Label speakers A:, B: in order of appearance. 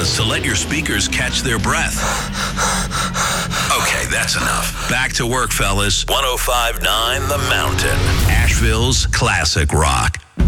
A: pause to let your speakers catch their breath. Okay, that's enough. Back to work, fellas. 105.9 The Mountain. Asheville's classic rock.